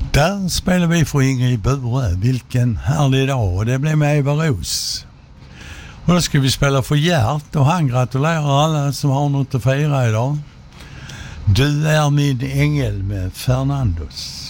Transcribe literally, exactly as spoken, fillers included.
Där spelar vi för Ingrid Bure. Vilken härlig dag. Och det blev med Eva Ros. Och då ska vi spela för Gert. Och han gratulerar alla som har något att fira idag. Du är min ängel med Fernandos.